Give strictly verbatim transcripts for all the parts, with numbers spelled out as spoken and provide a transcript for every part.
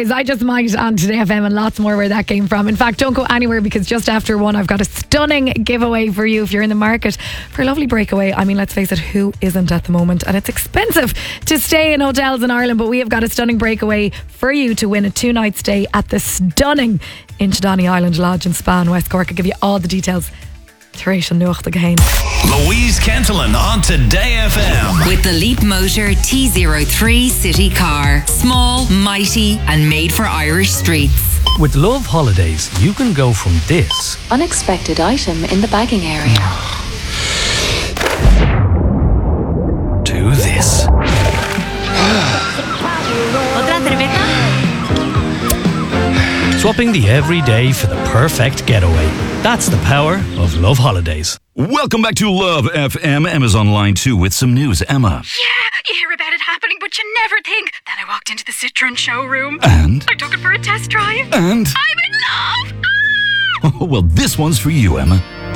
Stars, I Just Might on Today F M, and lots more where that came from. In fact, don't go anywhere, because just after one I've got a stunning giveaway for you if you're in the market for a lovely breakaway. I mean, let's face it, who isn't at the moment? And it's expensive to stay in hotels in Ireland, but we have got a stunning breakaway for you to win a two night stay at the stunning Inchydonny Island Lodge in Spa in West Cork. I'll give you all the details. Louise Kentelan on Today F M. With the Leap Motor T zero three City Car. Small, mighty and made for Irish streets. With Love Holidays, you can go from this unexpected item in the bagging area to this. Swapping the everyday for the perfect getaway. That's the power of Love Holidays. Welcome back to Love F M. Emma's on line two with some news. Emma. Yeah, you hear about it happening, but you never think. Then I walked into the Citroen showroom. And? I took it for a test drive. And? I'm in love! Ah! Oh, well, this one's for you, Emma.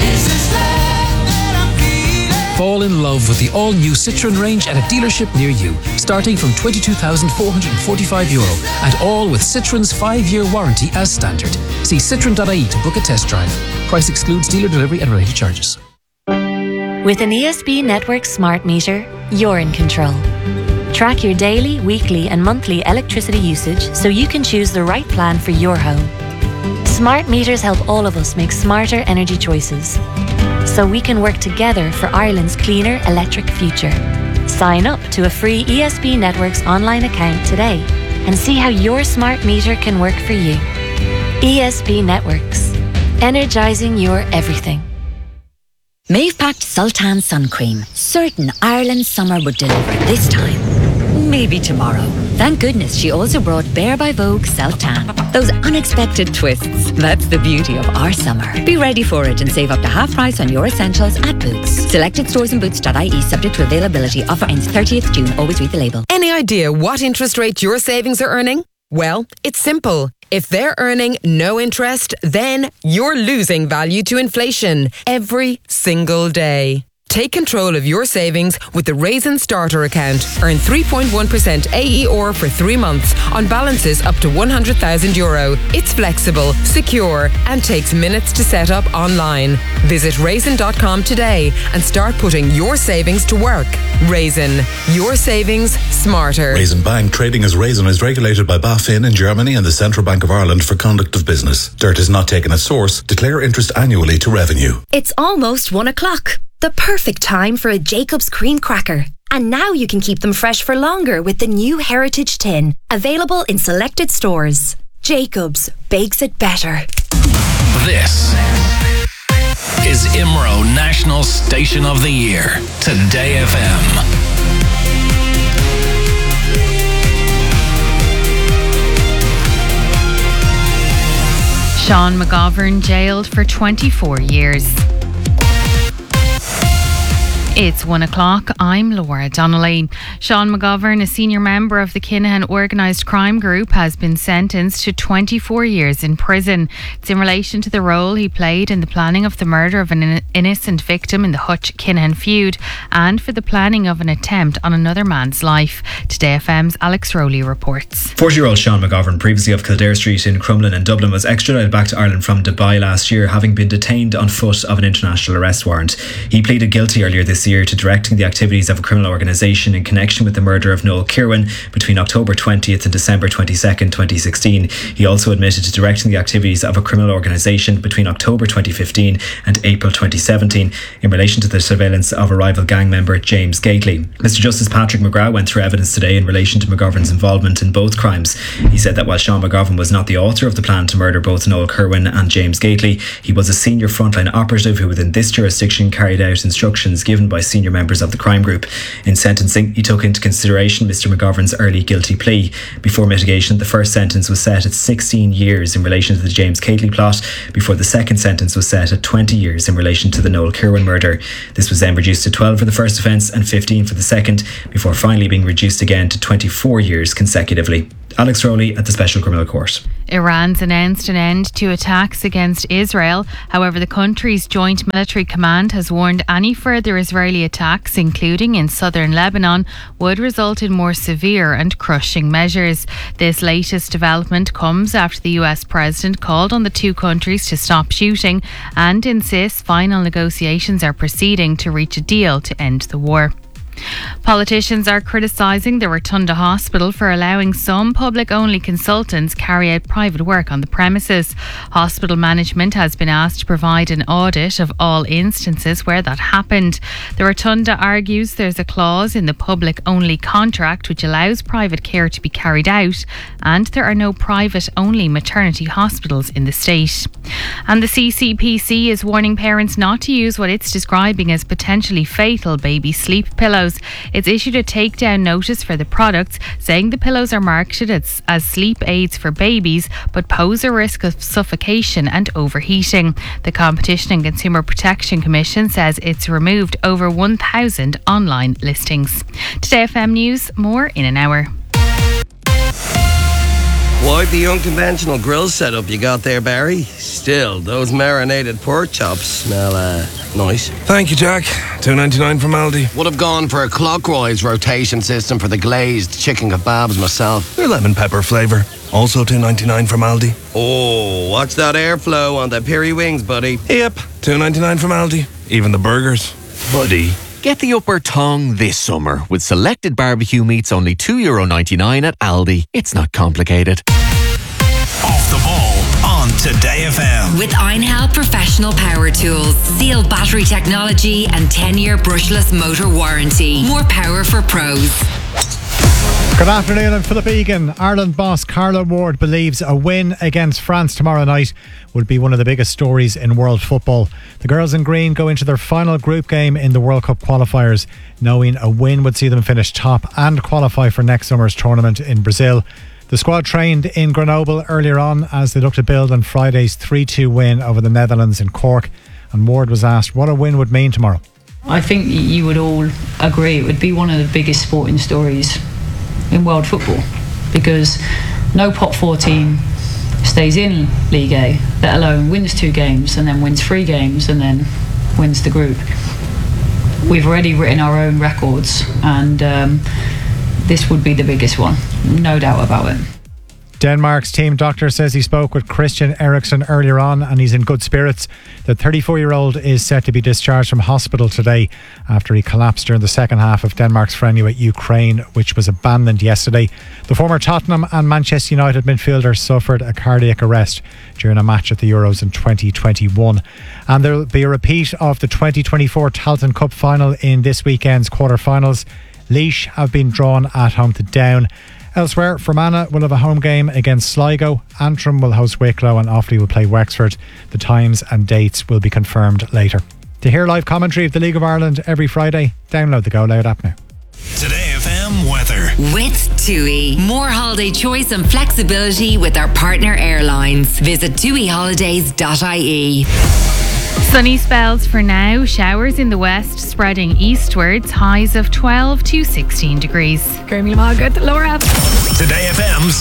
Fall in love with the all-new Citroen range at a dealership near you, starting from twenty-two thousand four hundred forty-five euro, and all with Citroen's five-year warranty as standard. See citroen dot I E to book a test drive. Price excludes dealer delivery and related charges. With an E S B Network smart meter, you're in control. Track your daily, weekly and monthly electricity usage so you can choose the right plan for your home. Smart meters help all of us make smarter energy choices, so we can work together for Ireland's cleaner electric future. Sign up to a free E S B Networks online account today and see how your smart meter can work for you. E S B Networks. Energising your everything. Maeve packed Sultan Sun Cream. Certain Ireland's summer would deliver this time. Maybe tomorrow. Thank goodness she also brought Bare by Vogue Self-Tan. Those unexpected twists. That's the beauty of our summer. Be ready for it and save up to half price on your essentials at Boots. Selected stores and boots dot I E subject to availability. Offer ends thirtieth June. Always read the label. Any idea what interest rate your savings are earning? Well, it's simple. If they're earning no interest, then you're losing value to inflation every single day. Take control of your savings with the Raisin Starter account. Earn three point one percent A E R for three months on balances up to one hundred thousand euro. It's flexible, secure and takes minutes to set up online. Visit raisin dot com today and start putting your savings to work. Raisin, your savings smarter. Raisin Bank, trading as Raisin, is regulated by BaFin in Germany and the Central Bank of Ireland for conduct of business. Dirt is not taken as source. Declare interest annually to revenue. It's almost one o'clock. The perfect time for a Jacob's cream cracker. And now you can keep them fresh for longer with the new Heritage Tin, available in selected stores. Jacob's bakes it better. This is I M R O National Station of the Year. Today F M. Sean McGovern jailed for twenty-four years. It's one o'clock. I'm Laura Donnelly. Sean McGovern, a senior member of the Kinahan Organised Crime Group, has been sentenced to twenty-four years in prison. It's in relation to the role he played in the planning of the murder of an innocent victim in the Hutch-Kinahan feud and for the planning of an attempt on another man's life. Today F M's Alex Rowley reports. forty-year-old Sean McGovern, previously of Kildare Street in Crumlin in Dublin, was extradited back to Ireland from Dubai last year, having been detained on foot of an international arrest warrant. He pleaded guilty earlier this year to directing the activities of a criminal organisation in connection with the murder of Noel Kirwan between October twentieth and December twenty-second, twenty sixteen. He also admitted to directing the activities of a criminal organisation between October twenty fifteen and April twenty seventeen in relation to the surveillance of a rival gang member, James Gately. Mister Justice Patrick McGrath went through evidence today in relation to McGovern's involvement in both crimes. He said that while Sean McGovern was not the author of the plan to murder both Noel Kirwan and James Gately, he was a senior frontline operative who within this jurisdiction carried out instructions given by senior members of the crime group. In sentencing, he took into consideration Mister McGovern's early guilty plea. Before mitigation, the first sentence was set at sixteen years in relation to the James Gately plot, before the second sentence was set at twenty years in relation to the Noel Kirwan murder. This was then reduced to twelve for the first offence and fifteen for the second, before finally being reduced again to twenty-four years consecutively. Alex Rowley at the Special Criminal Court. Iran's announced an end to attacks against Israel. However, the country's joint military command has warned any further Israeli attacks, including in southern Lebanon, would result in more severe and crushing measures. This latest development comes after the U S president called on the two countries to stop shooting and insists final negotiations are proceeding to reach a deal to end the war. Politicians are criticising the Rotunda Hospital for allowing some public-only consultants carry out private work on the premises. Hospital management has been asked to provide an audit of all instances where that happened. The Rotunda argues there's a clause in the public-only contract which allows private care to be carried out, and there are no private-only maternity hospitals in the state. And the C C P C is warning parents not to use what it's describing as potentially fatal baby sleep pillows. It's issued a takedown notice for the products, saying the pillows are marketed as, as sleep aids for babies but pose a risk of suffocation and overheating. The Competition and Consumer Protection Commission says it's removed over one thousand online listings. Today F M News, more in an hour. Quite the unconventional grill setup you got there, Barry. Still, those marinated pork chops smell uh, nice. Thank you, Jack. two ninety-nine from Aldi. Would have gone for a clockwise rotation system for the glazed chicken kebabs myself. They're lemon pepper flavour. Also two ninety-nine from Aldi. Oh, watch that airflow on the piri wings, buddy. Yep, two ninety-nine from Aldi. Even the burgers. Buddy. Get the upper tongue this summer with selected barbecue meats only two euro ninety-nine at Aldi. It's not complicated. Off the ball on Today F M. With Einhell Professional Power Tools. Sealed battery technology and ten-year brushless motor warranty. More power for pros. Good afternoon, I'm Philip Egan. Ireland boss Carla Ward believes a win against France tomorrow night would be one of the biggest stories in world football. The girls in green go into their final group game in the World Cup qualifiers, knowing a win would see them finish top and qualify for next summer's tournament in Brazil. The squad trained in Grenoble earlier on as they look to build on Friday's three two win over the Netherlands in Cork. And Ward was asked what a win would mean tomorrow. I think you would all agree it would be one of the biggest sporting stories in world football, because no pot four team stays in League A, let alone wins two games and then wins three games and then wins the group. We've already written our own records, and um, this would be the biggest one, no doubt about it. Denmark's team doctor says he spoke with Christian Eriksen earlier on and he's in good spirits. The thirty-four-year-old is set to be discharged from hospital today after he collapsed during the second half of Denmark's friendly with Ukraine, which was abandoned yesterday. The former Tottenham and Manchester United midfielder suffered a cardiac arrest during a match at the Euros in twenty twenty-one. And there will be a repeat of the twenty twenty-four Tailteann Cup final in this weekend's quarter-finals. Laois have been drawn at home to Down. Elsewhere, Fermanagh will have a home game against Sligo, Antrim will host Wicklow and Offaly will play Wexford. The times and dates will be confirmed later. To hear live commentary of the League of Ireland every Friday, download the Go Loud app now. Today F M weather. With TUI. More holiday choice and flexibility with our partner airlines. Visit tui holidays dot I E. Sunny spells for now, showers in the west spreading eastwards, highs of twelve to sixteen degrees. Gurmila Margaret, Laura. Today F M's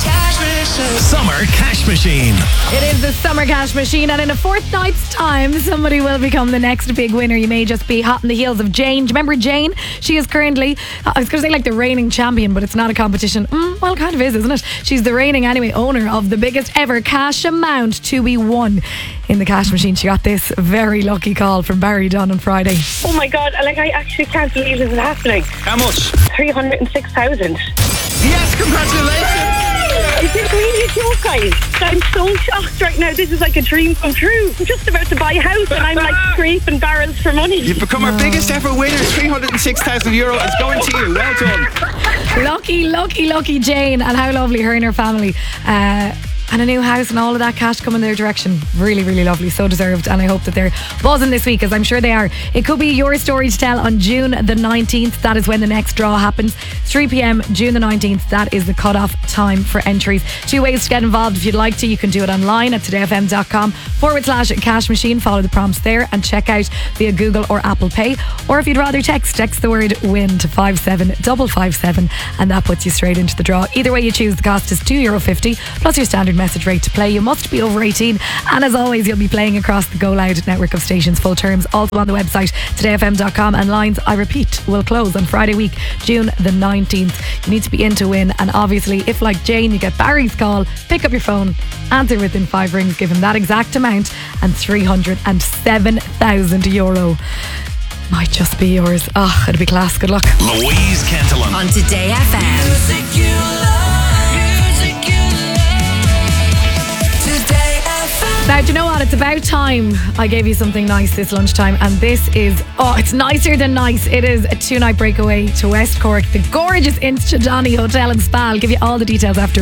Summer Cash Machine. It is the Summer Cash Machine, and in a fortnight's time, somebody will become the next big winner. You may just be hot on the heels of Jane. Do you remember Jane? She is currently, I was going to say like the reigning champion, but it's not a competition. Mm, well, it kind of is, isn't it? She's the reigning, anyway, owner of the biggest ever cash amount to be won in the cash machine. She got this very lucky call from Barry Dunn on Friday. Oh my God, like I actually can't believe this is happening. How much? three hundred six thousand. Yes, congratulations! Is this really a joke, guys? I'm so shocked right now. This is like a dream come true. I'm just about to buy a house and I'm like scraping barrels for money. You've become our biggest ever winner. three hundred six thousand euro is going to you. Well done. Lucky, lucky, lucky Jane. And how lovely her and her family uh, and a new house and all of that cash coming their direction. Really, really lovely. So deserved. And I hope that they're buzzing this week, as I'm sure they are. It could be your story to tell on June the nineteenth. That is when the next draw happens. three p.m. June the nineteenth. That is the cut-off time for entries. Two ways to get involved if you'd like to. You can do it online at todayfm.com forward slash cash machine. Follow the prompts there and check out via Google or Apple Pay. Or if you'd rather text, text the word WIN to five seven five five seven and that puts you straight into the draw. Either way you choose, the cost is two euro fifty plus your standard message rate to play. You must be over eighteen, and as always you'll be playing across the Go Loud network of stations. Full terms also on the website today f m dot com, and lines, I repeat, will close on Friday week, June the nineteenth. You need to be in to win, and obviously if, like Jane, you get Barry's call, pick up your phone, answer within five rings, give him that exact amount, and three hundred seven thousand euro might just be yours. Oh, it'll be class. Good luck. Louise Cantillon on Today F M. Music you love, music you love. Today F M. Now, do you know what? It's about time I gave you something nice this lunchtime, and this is, oh, it's nicer than nice. It is a two-night breakaway to West Cork, the gorgeous Instradani Hotel and Spa. I'll give you all the details after.